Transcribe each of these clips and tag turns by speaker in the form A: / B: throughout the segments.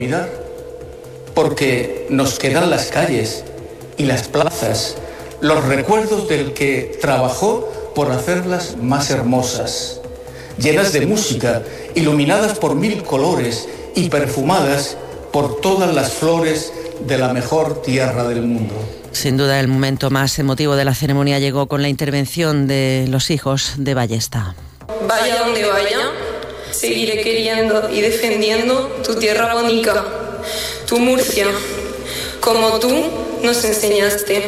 A: Porque nos quedan las calles y las plazas, los recuerdos del que trabajó por hacerlas más hermosas, llenas de música, iluminadas por 1000 colores y perfumadas por todas las flores de la mejor tierra del mundo.
B: Sin duda, el momento más emotivo de la ceremonia llegó con la intervención de los hijos de Ballesta.
C: Vaya donde vaya, seguiré queriendo y defendiendo tu tierra bonita, tu Murcia, como tú nos enseñaste.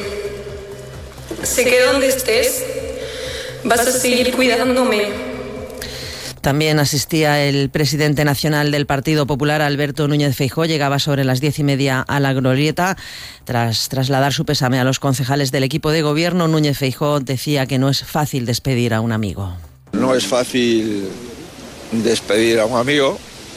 C: Sé que donde estés vas a seguir cuidándome.
B: También asistía el presidente nacional del Partido Popular, Alberto Núñez Feijóo. Llegaba sobre las 10:30 a la glorieta. Tras trasladar su pésame a los concejales del equipo de gobierno, Núñez Feijóo decía que no es fácil despedir a un amigo.
D: No es fácil despedir a un amigo,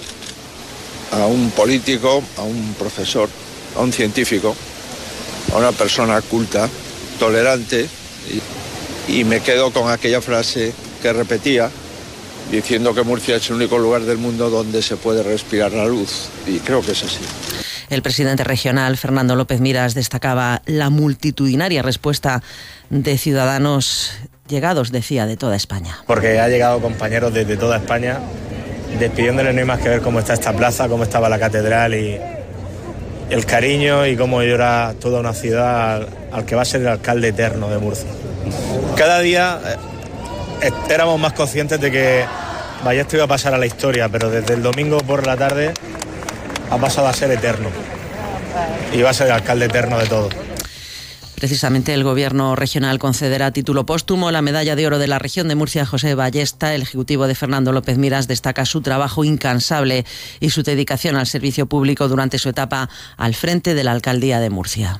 D: a un político, a un profesor, a un científico, a una persona culta, tolerante, y me quedo con aquella frase que repetía, diciendo que Murcia es el único lugar del mundo donde se puede respirar la luz, y creo que es así.
B: El presidente regional, Fernando López Miras, destacaba la multitudinaria respuesta de ciudadanos llegados, decía, de toda España.
E: Porque ha llegado compañeros desde toda España, despidiéndole no hay más que ver cómo está esta plaza, cómo estaba la catedral y el cariño y cómo llora toda una ciudad al que va a ser el alcalde eterno de Murcia. Cada día éramos más conscientes de que Ballesta iba a pasar a la historia, pero desde el domingo por la tarde ha pasado a ser eterno y va a ser el alcalde eterno de todo.
B: Precisamente el Gobierno regional concederá a título póstumo la medalla de oro de la región de Murcia a José Ballesta. El ejecutivo de Fernando López Miras destaca su trabajo incansable y su dedicación al servicio público durante su etapa al frente de la alcaldía de Murcia.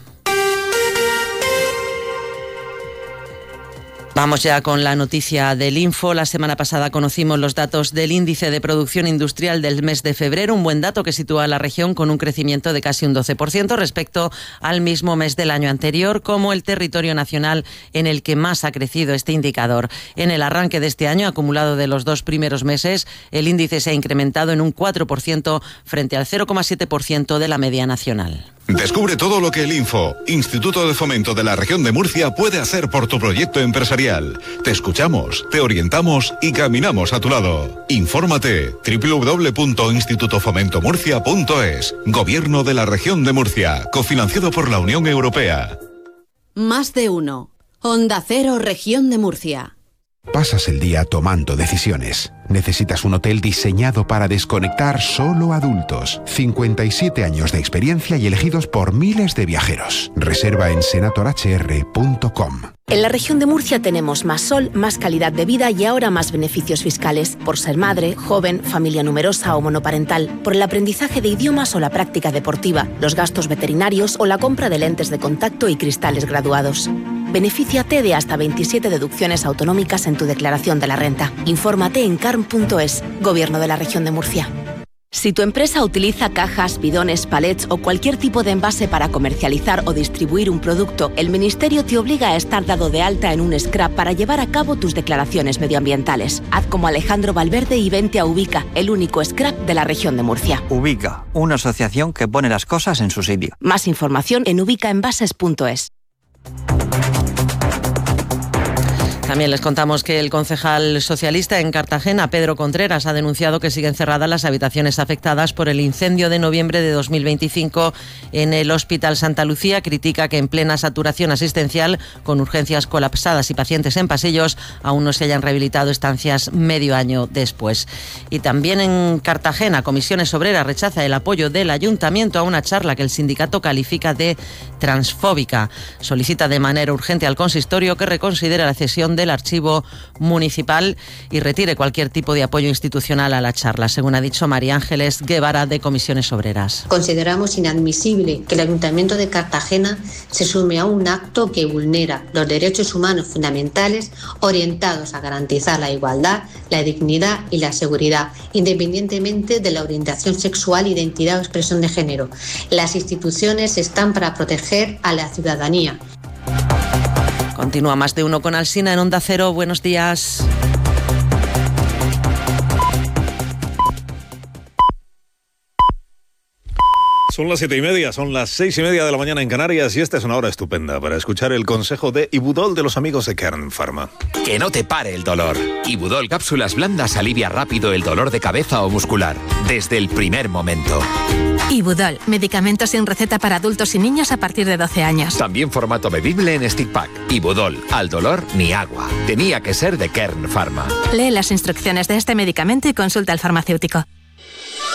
B: Vamos ya con la noticia del Info. La semana pasada conocimos los datos del índice de producción industrial del mes de febrero, un buen dato que sitúa a la región con un crecimiento de casi un 12% respecto al mismo mes del año anterior, como el territorio nacional en el que más ha crecido este indicador. En el arranque de este año, acumulado de los 2 primeros meses, el índice se ha incrementado en un 4% frente al 0,7% de la media nacional.
F: Descubre todo lo que el Info, Instituto de Fomento de la Región de Murcia, puede hacer por tu proyecto empresarial. Te escuchamos, te orientamos y caminamos a tu lado. Infórmate www.institutofomentomurcia.es. Gobierno de la Región de Murcia, cofinanciado por la Unión Europea.
G: Más de uno. Onda Cero, Región de Murcia.
H: Pasas el día tomando decisiones. Necesitas un hotel diseñado para desconectar solo adultos. 57 años de experiencia y elegidos por miles de viajeros. Reserva en senatorhr.com.
I: En la región de Murcia tenemos más sol, más calidad de vida y ahora más beneficios fiscales por ser madre, joven, familia numerosa o monoparental, por el aprendizaje de idiomas o la práctica deportiva, los gastos veterinarios o la compra de lentes de contacto y cristales graduados. Benefíciate de hasta 27 deducciones autonómicas en tu declaración de la renta. Infórmate en carm.es, Gobierno de la Región de Murcia. Si tu empresa utiliza cajas, bidones, palets o cualquier tipo de envase para comercializar o distribuir un producto, el Ministerio te obliga a estar dado de alta en un SCRAP para llevar a cabo tus declaraciones medioambientales. Haz como Alejandro Valverde y vente a Ubica, el único SCRAP de la región de Murcia.
J: Ubica, una asociación que pone las cosas en su sitio.
I: Más información en ubicaenvases.es.
B: También les contamos que el concejal socialista en Cartagena, Pedro Contreras, ha denunciado que siguen cerradas las habitaciones afectadas por el incendio de noviembre de 2025 en el Hospital Santa Lucía. Critica que en plena saturación asistencial, con urgencias colapsadas y pacientes en pasillos, aún no se hayan rehabilitado estancias medio año después. Y también en Cartagena, Comisiones Obreras rechaza el apoyo del Ayuntamiento a una charla que el sindicato califica de transfóbica. Solicita de manera urgente al consistorio que reconsidere la cesión del archivo municipal y retire cualquier tipo de apoyo institucional a la charla, según ha dicho María Ángeles Guevara, de Comisiones Obreras.
K: Consideramos inadmisible que el Ayuntamiento de Cartagena se sume a un acto que vulnera los derechos humanos fundamentales orientados a garantizar la igualdad, la dignidad y la seguridad, independientemente de la orientación sexual, identidad o expresión de género. Las instituciones están para proteger a la ciudadanía.
B: Continúa Más de Uno con Alsina en Onda Cero. Buenos días.
L: Son las 7:30, son las 6:30 de la mañana en Canarias y esta es una hora estupenda para escuchar el consejo de Ibudol de los amigos de Kern Pharma.
M: Que no te pare el dolor. Ibudol cápsulas blandas alivia rápido el dolor de cabeza o muscular, desde el primer momento.
N: Ibudol, medicamento sin receta para adultos y niños a partir de 12 años.
M: También formato bebible en stick pack. Ibudol, al dolor ni agua. Tenía que ser de Kern Pharma.
N: Lee las instrucciones de este medicamento y consulta al farmacéutico.